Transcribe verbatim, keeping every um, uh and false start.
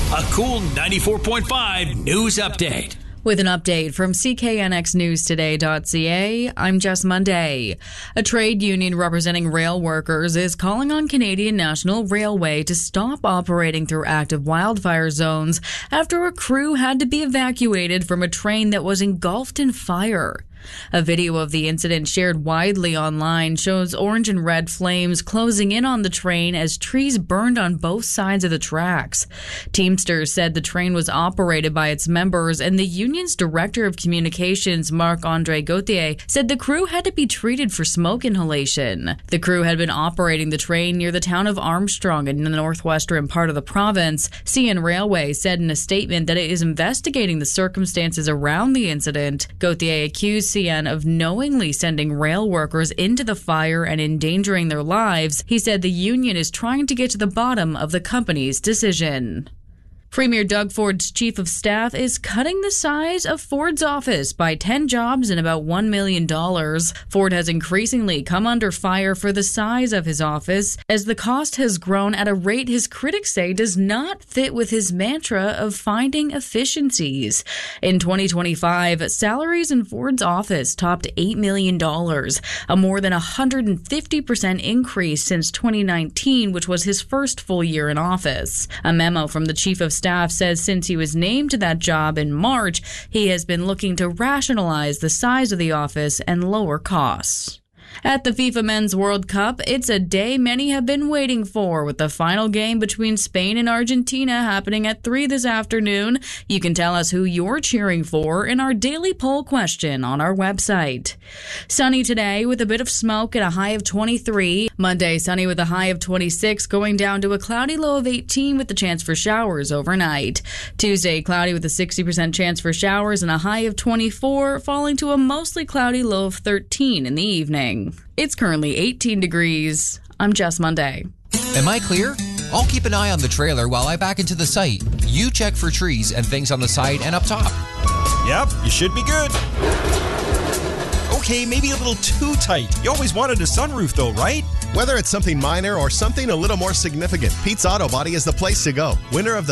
A cool ninety-four point five news update. With an update from C K N X News Today dot C A, I'm Jess Monday. A trade union representing rail workers is calling on Canadian National Railway to stop operating through active wildfire zones after a crew had to be evacuated from a train that was engulfed in fire. A video of the incident shared widely online shows orange and red flames closing in on the train as trees burned on both sides of the tracks. Teamsters said the train was operated by its members, and the union's director of communications, Marc-Andre Gauthier, said the crew had to be treated for smoke inhalation. The crew had been operating the train near the town of Armstrong in the northwestern part of the province. C N Railway said in a statement that it is investigating the circumstances around the incident. Gauthier accused C N of knowingly sending rail workers into the fire and endangering their lives. He said the union is trying to get to the bottom of the company's decision. Premier Doug Ford's chief of staff is cutting the size of Ford's office by ten jobs and about one million dollars. Ford has increasingly come under fire for the size of his office, as the cost has grown at a rate his critics say does not fit with his mantra of finding efficiencies. In twenty twenty-five, salaries in Ford's office topped eight million dollars, a more than one hundred fifty percent increase since twenty nineteen, which was his first full year in office. A memo from the chief of staff says since he was named to that job in March, he has been looking to rationalize the size of the office and lower costs. At the FIFA Men's World Cup, it's a day many have been waiting for, with the final game between Spain and Argentina happening at three this afternoon. You can tell us who you're cheering for in our daily poll question on our website. Sunny today with a bit of smoke and a high of twenty-three. Monday, sunny with a high of twenty-six, going down to a cloudy low of eighteen with the chance for showers overnight. Tuesday, cloudy with a sixty percent chance for showers and a high of twenty-four, falling to a mostly cloudy low of thirteen in the evening. It's currently eighteen degrees. I'm Jess Monday. Am I clear? I'll keep an eye on the trailer while I back into the site. You check for trees and things on the side and up top. Yep, you should be good. Okay, maybe a little too tight. You always wanted a sunroof though, right? Whether it's something minor or something a little more significant, Pete's Auto Body is the place to go. Winner of the